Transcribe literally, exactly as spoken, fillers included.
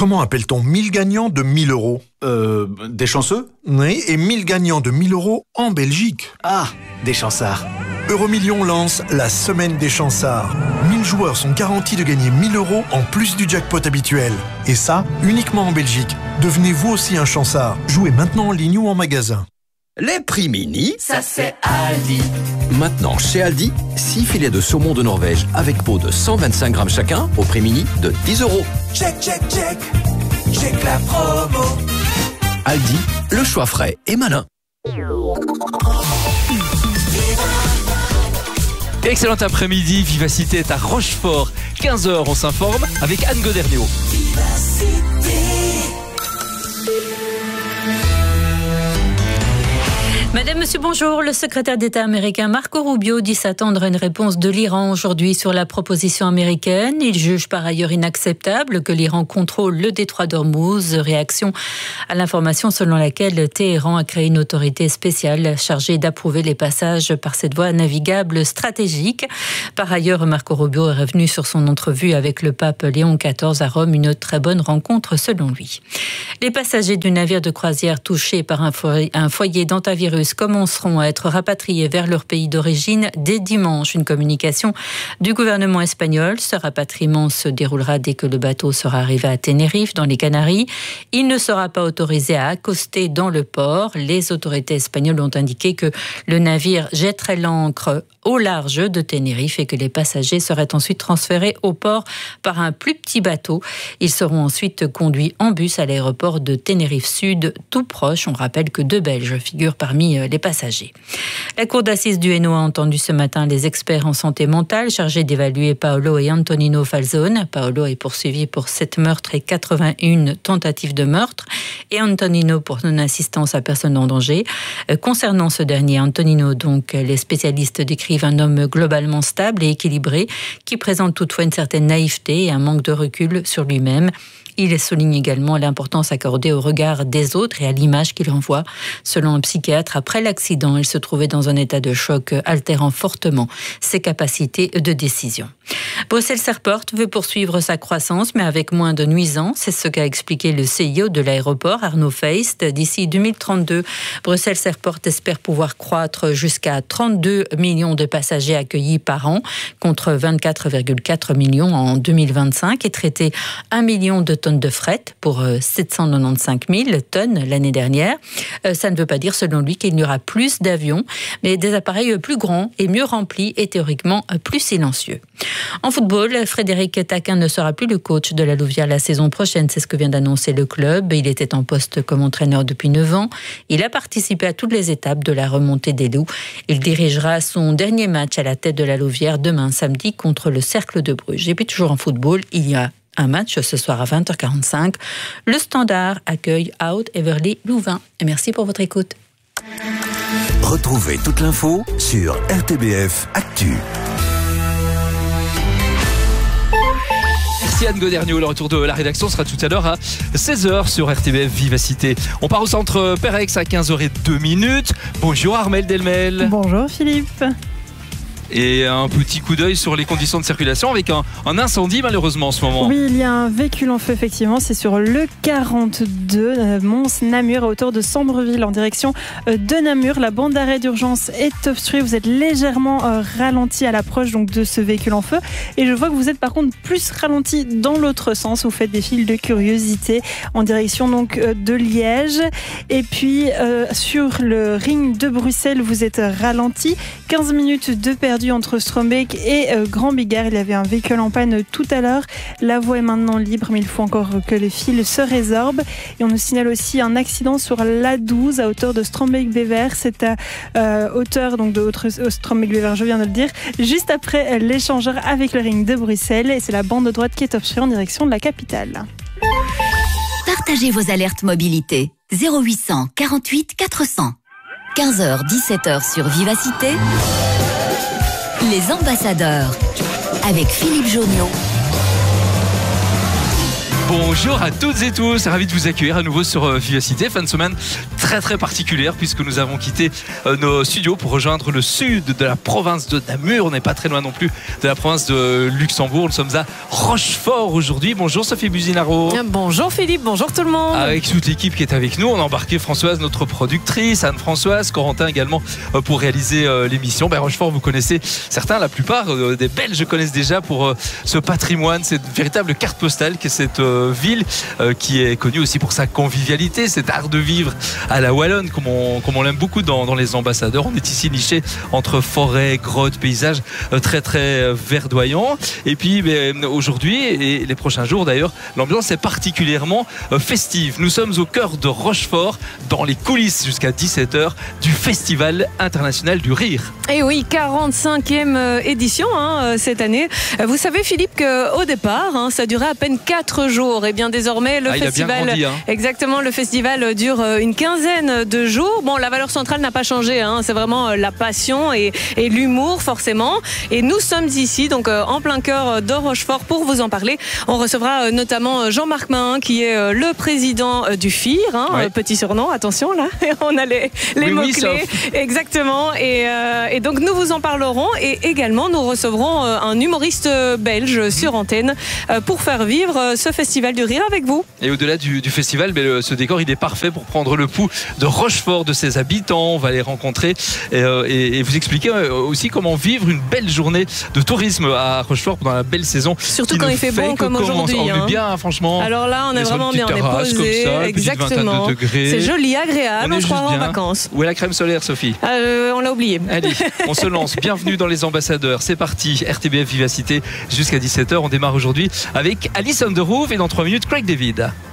Comment appelle-t-on mille gagnants de mille euros ? Euh, des chanceux ? Oui, et mille gagnants de mille euros en Belgique. Ah, des chansards. Euromillions lance la semaine des chansards. mille joueurs sont garantis de gagner mille euros en plus du jackpot habituel. Et ça, uniquement en Belgique. Devenez vous aussi un chansard. Jouez maintenant en ligne ou en magasin. Les prix mini, ça c'est Aldi. Maintenant chez Aldi, six filets de saumon de Norvège avec peau de cent vingt-cinq grammes chacun au prix mini de dix euros. Check, check, check, check la promo. Aldi, le choix frais et malin. Excellent après-midi, Vivacité est à Rochefort. quinze heures, on s'informe avec Anne Goderniaud. Madame, Monsieur, bonjour. Le secrétaire d'État américain Marco Rubio dit s'attendre à une réponse de l'Iran aujourd'hui sur la proposition américaine. Il juge par ailleurs inacceptable que l'Iran contrôle le détroit d'Ormuz. Réaction à l'information selon laquelle Téhéran a créé une autorité spéciale chargée d'approuver les passages par cette voie navigable stratégique. Par ailleurs, Marco Rubio est revenu sur son entrevue avec le pape Léon quatorze à Rome, une très bonne rencontre selon lui. Les passagers du navire de croisière touchés par un foyer, un foyer d'hantavirus commenceront à être rapatriés vers leur pays d'origine dès dimanche. Une communication du gouvernement espagnol. Ce rapatriement se déroulera dès que le bateau sera arrivé à Tenerife, dans les Canaries. Il ne sera pas autorisé à accoster dans le port. Les autorités espagnoles ont indiqué que le navire jetterait l'ancre au large de Tenerife et que les passagers seraient ensuite transférés au port par un plus petit bateau. Ils seront ensuite conduits en bus à l'aéroport de Tenerife Sud, tout proche. On rappelle que deux Belges figurent parmi les passagers. La cour d'assises du Hainaut a entendu ce matin les experts en santé mentale chargés d'évaluer Paolo et Antonino Falzone. Paolo est poursuivi pour sept meurtres et quatre-vingt-une tentatives de meurtre et Antonino pour non-assistance à personne en danger. Concernant ce dernier, Antonino, donc, les spécialistes décrivent un homme globalement stable et équilibré qui présente toutefois une certaine naïveté et un manque de recul sur lui-même. Il souligne également l'importance accordée au regard des autres et à l'image qu'il envoie. Selon un psychiatre, après l'accident, il se trouvait dans un état de choc altérant fortement ses capacités de décision. Bruxelles Airport veut poursuivre sa croissance, mais avec moins de nuisances. C'est ce qu'a expliqué le C E O de l'aéroport, Arnaud Feist. D'ici deux mille trente-deux, Bruxelles Airport espère pouvoir croître jusqu'à trente-deux millions de passagers accueillis par an, contre vingt-quatre virgule quatre millions en deux mille vingt-cinq, et traiter un million de tonnes de fret pour sept cent quatre-vingt-quinze mille tonnes l'année dernière. Ça ne veut pas dire, selon lui, qu'il n'y aura plus d'avions, mais des appareils plus grands et mieux remplis et théoriquement plus silencieux. En football, Frédéric Taquin ne sera plus le coach de la Louvière la saison prochaine. C'est ce que vient d'annoncer le club. Il était en poste comme entraîneur depuis neuf ans. Il a participé à toutes les étapes de la remontée des Loups. Il dirigera son dernier match à la tête de la Louvière demain samedi contre le Cercle de Bruges. Et puis toujours en football, il y a un match ce soir à vingt heures quarante-cinq. Le Standard accueille Out Everly Louvain. Et merci pour votre écoute. Retrouvez toute l'info sur R T B F Actu. Merci Anne Goderniaud. Le retour de la rédaction sera tout à l'heure à seize heures sur R T B F Vivacité. On part au centre Perex à quinze heures deux. Bonjour Armelle Delmel. Bonjour Philippe. Et un petit coup d'œil sur les conditions de circulation avec un, un incendie malheureusement en ce moment. Oui, il y a un véhicule en feu effectivement, c'est sur le quarante-deux, euh, Mons-Namur, à hauteur de Sambreville en direction euh, de Namur. La bande d'arrêt d'urgence est obstruée, vous êtes légèrement euh, ralenti à l'approche donc, de ce véhicule en feu. Et je vois que vous êtes par contre plus ralenti dans l'autre sens, vous faites des files de curiosité en direction donc, euh, de Liège. Et puis euh, sur le ring de Bruxelles, vous êtes ralenti, quinze minutes de perdu entre Strombeek et euh, Grand Bigard. Il y avait un véhicule en panne tout à l'heure. La voie est maintenant libre, mais il faut encore que les fils se résorbent. Et on nous signale aussi un accident sur l'A douze à hauteur de Strombeek-Bever. C'est à euh, hauteur donc, de Strombeek-Bever, je viens de le dire, juste après l'échangeur avec le ring de Bruxelles. Et c'est la bande de droite qui est obstruée en direction de la capitale. Partagez vos alertes mobilité. zéro huit cent quarante-huit quatre cents. quinze heures dix-sept heures sur Vivacité. Les ambassadeurs avec Philippe Joniot. Bonjour à toutes et tous, ravi de vous accueillir à nouveau sur Vivacité. Fin de semaine très très particulière puisque nous avons quitté nos studios pour rejoindre le sud de la province de Namur. On n'est pas très loin non plus de la province de Luxembourg. Nous sommes à Rochefort aujourd'hui. Bonjour Sophie Buzinaro. Bonjour Philippe, bonjour tout le monde. Avec toute l'équipe qui est avec nous, on a embarqué Françoise, notre productrice, Anne-Françoise, Corentin également pour réaliser l'émission. Ben, Rochefort, vous connaissez certains, la plupart des Belges connaissent déjà pour ce patrimoine, cette véritable carte postale qui est cette ville euh, qui est connue aussi pour sa convivialité, cet art de vivre à la wallonne comme on, comme on l'aime beaucoup dans, dans les ambassadeurs. On est ici niché entre forêts, grottes, paysages euh, très très verdoyants. Et puis ben, aujourd'hui et les prochains jours d'ailleurs, l'ambiance est particulièrement euh, festive. Nous sommes au cœur de Rochefort, dans les coulisses jusqu'à dix-sept heures du Festival international du rire. Et oui, quarante-cinquième édition hein, cette année. Vous savez Philippe qu'au départ, hein, ça durait à peine quatre jours. Et bien désormais le ah, festival grandi, hein. exactement le festival dure une quinzaine de jours. Bon, la valeur centrale n'a pas changé hein. C'est vraiment la passion et, et l'humour forcément. Et nous sommes ici donc en plein cœur de Rochefort pour vous en parler. On recevra notamment Jean-Marc Mahin qui est le président du F I R hein. Ouais. Petit surnom, attention là, on a les, les oui, mots-clés oui, exactement et, euh, et donc nous vous en parlerons et également nous recevrons un humoriste belge mmh. sur antenne pour faire vivre ce festival du rire avec vous. Et au-delà du, du festival, mais le, ce décor il est parfait pour prendre le pouls de Rochefort, de ses habitants. On va les rencontrer et, euh, et, et vous expliquer aussi comment vivre une belle journée de tourisme à Rochefort pendant la belle saison. Surtout quand il fait bon comme aujourd'hui. On est bien franchement. Alors là on est vraiment bien, on est posé. Ça, exactement. C'est joli, agréable, on, on se croira en vacances. Où est la crème solaire Sophie? euh, On l'a oublié. Allez, on se lance. Bienvenue dans les ambassadeurs. C'est parti. R T B F Vivacité jusqu'à dix-sept heures. On démarre aujourd'hui avec Alice on the Roof et dans trois minutes Craig David.